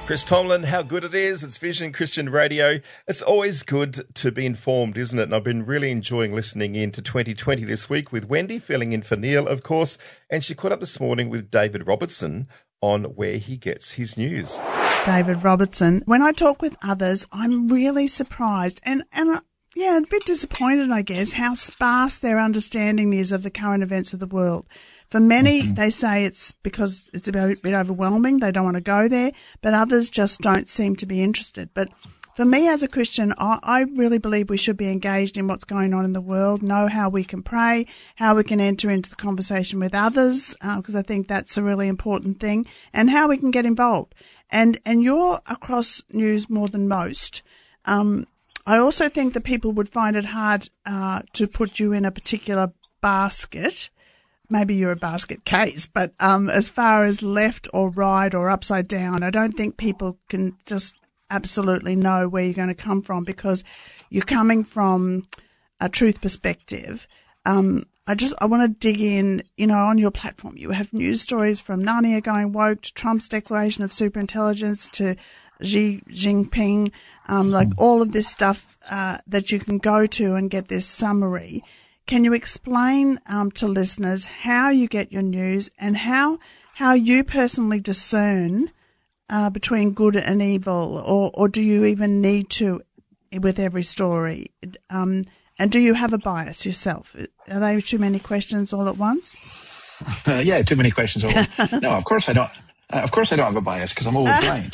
Chris Tomlin, how good it is. It's Vision Christian Radio. It's always good to be informed, isn't it? And I've been really enjoying listening in to 2020 this week with Wendy, filling in for Neil, of course. And she caught up this morning with David Robertson on where he gets his news. David Robertson. When I talk with others, I'm really surprised and a bit disappointed, I guess, how sparse their understanding is of the current events of the world. For many, they say it's because it's a bit overwhelming. They don't want to go there, but others just don't seem to be interested. But for me as a Christian, I really believe we should be engaged in what's going on in the world, know how we can pray, how we can enter into the conversation with others, because I think that's a really important thing, and how we can get involved. And you're across news more than most. I also think that people would find it hard to put you in a particular basket. Maybe you're a basket case, but as far as left or right or upside down, I don't think people can just absolutely know where you're going to come from because you're coming from a truth perspective. I want to dig in, on your platform. You have news stories from Narnia going woke to Trump's declaration of superintelligence to Xi Jinping, like all of this stuff that you can go to and get this summary. Can you explain to listeners how you get your news and how you personally discern between good and evil, or do you even need to with every story? And do you have a bias yourself? Are they too many questions all at once? Yeah, too many questions all at once. No, of course I don't. Of course I don't have a bias because I'm always right.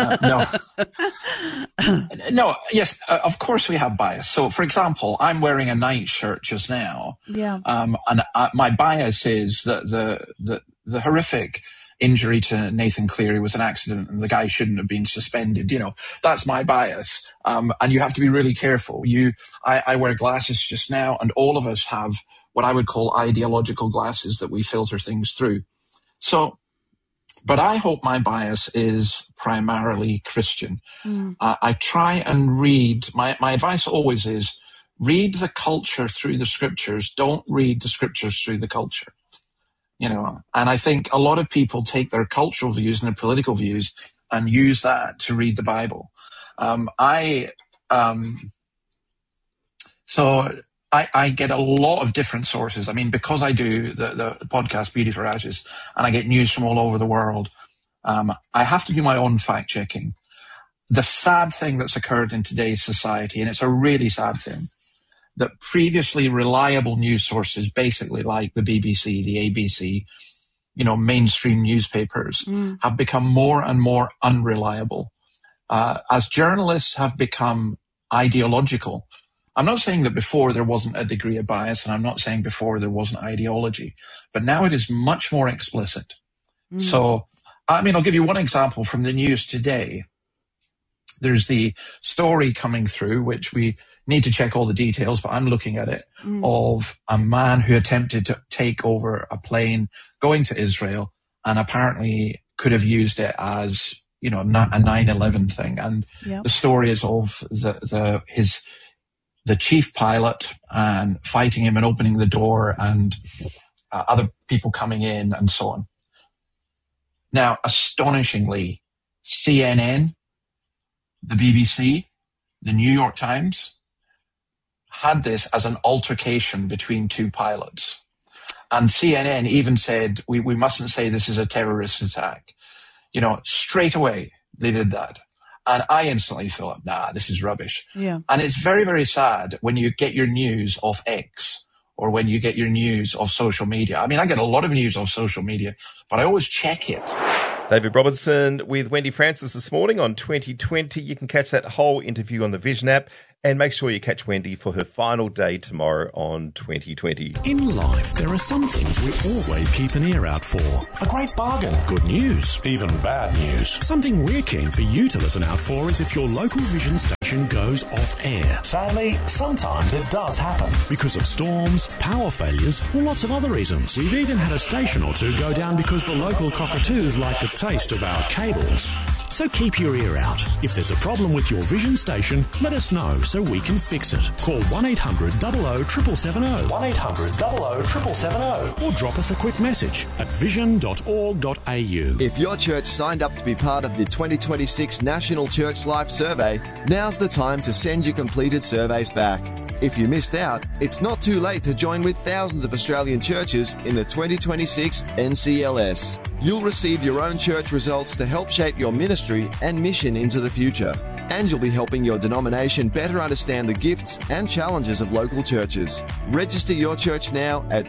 Yes, of course we have bias. So, for example, I'm wearing a night shirt just now. Yeah. And my bias is that the horrific injury to Nathan Cleary was an accident and the guy shouldn't have been suspended. That's my bias. And you have to be really careful. I wear glasses just now, and all of us have what I would call ideological glasses that we filter things through. So, but I hope my bias is primarily Christian. I try and read, my advice always is, read the culture through the scriptures. Don't read the scriptures through the culture. And I think a lot of people take their cultural views and their political views and use that to read the Bible. I get a lot of different sources. I mean, because I do the podcast Beauty for Ashes and I get news from all over the world, I have to do my own fact checking. The sad thing that's occurred in today's society, and it's a really sad thing, that previously reliable news sources, basically like the BBC, the ABC, mainstream newspapers, have become more and more unreliable. As journalists have become ideological, I'm not saying that before there wasn't a degree of bias, and I'm not saying before there wasn't ideology, but now it is much more explicit. So, I'll give you one example from the news today. There's the story coming through, which we need to check all the details, but I'm looking at it, of a man who attempted to take over a plane going to Israel and apparently could have used it as, a 9/11 thing. And the story is of the chief pilot and fighting him and opening the door and other people coming in and so on. Now, astonishingly, CNN, the BBC, the New York Times had this as an altercation between two pilots. And CNN even said, we mustn't say this is a terrorist attack. Straight away they did that. And I instantly thought, this is rubbish. Yeah. And it's very, very sad when you get your news off X or when you get your news off social media. I mean, I get a lot of news off social media, but I always check it. David Robertson with Wendy Francis this morning on 2020. You can catch that whole interview on the Vision app. And make sure you catch Wendy for her final day tomorrow on 2020. In life, there are some things we always keep an ear out for. A great bargain, good news, even bad news. Something we're keen for you to listen out for is if your local Vision station goes off air. Sadly, sometimes it does happen. Because of storms, power failures, or lots of other reasons. We've even had a station or two go down because the local cockatoos like the taste of our cables. So keep your ear out. If there's a problem with your Vision station, let us know so we can fix it. Call 1800 00 770, 1800 00 770, or drop us a quick message at vision.org.au. If your church signed up to be part of the 2026 National Church Life Survey, now's the time to send your completed surveys back. If you missed out, it's not too late to join with thousands of Australian churches in the 2026 NCLS. You'll receive your own church results to help shape your ministry and mission into the future. And you'll be helping your denomination better understand the gifts and challenges of local churches. Register your church now at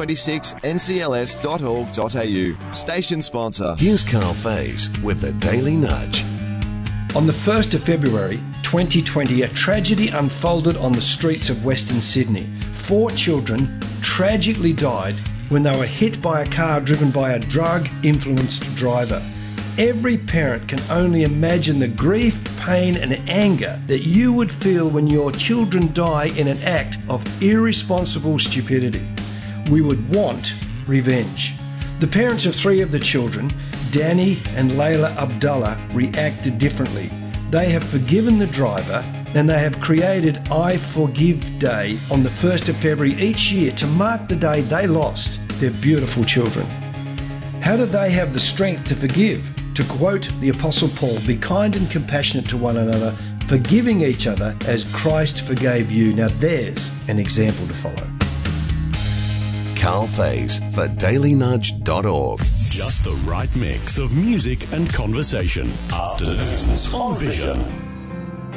2026ncls.org.au. Station sponsor. Here's Carl Faze with the Daily Nudge. On the 1st of February 2020, a tragedy unfolded on the streets of Western Sydney. 4 children tragically died when they were hit by a car driven by a drug-influenced driver. Every parent can only imagine the grief, pain and anger that you would feel when your children die in an act of irresponsible stupidity. We would want revenge. The parents of 3 of the children, Danny and Layla Abdullah, reacted differently. They have forgiven the driver and they have created I Forgive Day on the 1st of February each year to mark the day they lost their beautiful children. How do they have the strength to forgive? To quote the Apostle Paul, be kind and compassionate to one another, forgiving each other as Christ forgave you. Now there's an example to follow. Carl Faze for dailynudge.org. Just the right mix of music and conversation. Afternoons on Vision.